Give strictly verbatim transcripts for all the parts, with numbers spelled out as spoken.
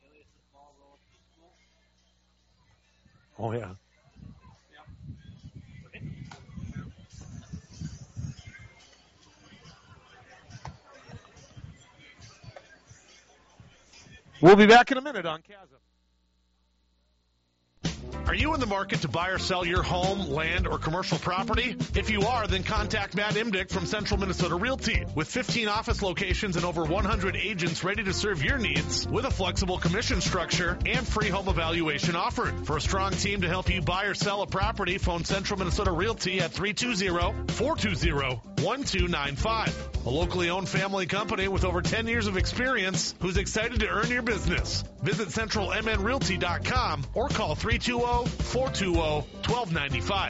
Oh, yeah. We'll be back in a minute on Chasm. Are you in the market to buy or sell your home, land, or commercial property? If you are, then contact Matt Imdick from Central Minnesota Realty. With fifteen office locations and over one hundred agents ready to serve your needs with a flexible commission structure and free home evaluation offered. For a strong team to help you buy or sell a property, phone Central Minnesota Realty at three two zero, four two zero, one two nine five. A locally owned family company with over ten years of experience who's excited to earn your business. Visit central m n realty dot com or call three two zero, four two zero, one two nine five.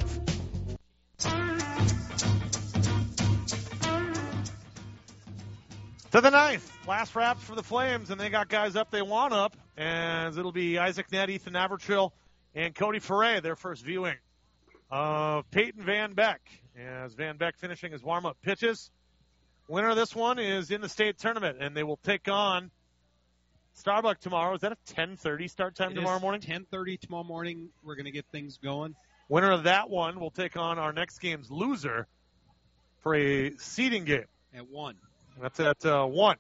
To the ninth. Last wraps for the Flames, and they got guys up they want up. And it'll be Isaac Nett, Ethan Avertrill, and Cody Foray, their first viewing of Peyton Van Beck. As Van Beck finishing his warm-up pitches. Winner of this one is in the state tournament, and they will take on Starbuck tomorrow. Is that a ten thirty start time It tomorrow morning? ten thirty tomorrow morning. We're going to get things going. Winner of that one will take on our next game's loser for a seeding game. At one. That's at uh, one.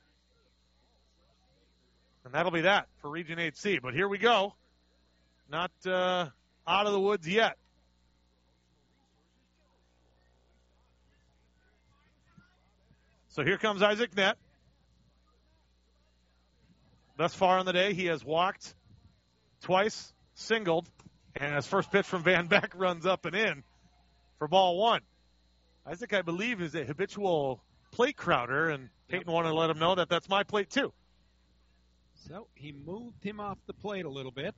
And that'll be that for Region eight C. But here we go. Not uh, out of the woods yet. So here comes Isaac Nett. Thus far in the day, he has walked twice, singled, and his first pitch from Van Beck runs up and in for ball one. Isaac, I believe, is a habitual plate crowder, and Peyton wanted to let him know that that's my plate too. So he moved him off the plate a little bit.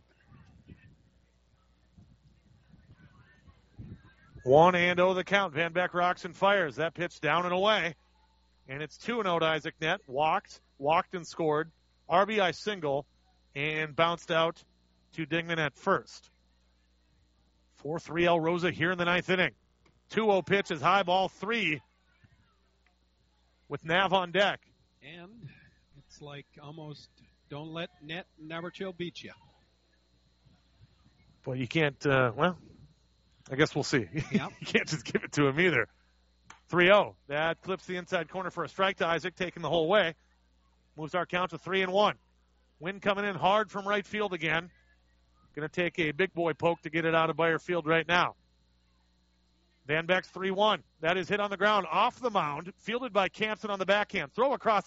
One and oh the count. Van Beck rocks and fires. That pitch down and away. And it's two and oh to Isaac Nett. Walked, walked and scored. R B I single, and bounced out to Dingman at first. four three El Rosa here in the ninth inning. two oh pitch is high ball three with Nav on deck. And it's like almost don't let Nett and Avertrill beat you. Well, you can't, uh, well, I guess we'll see. Yep. You can't just give it to him either. three oh. That clips the inside corner for a strike to Isaac, taking the whole way. Moves our count to three and one. Wind coming in hard from right field again. Going to take a big boy poke to get it out of Bayer Field right now. Van Beck's three one. That is hit on the ground off the mound, fielded by Campson on the backhand. Throw across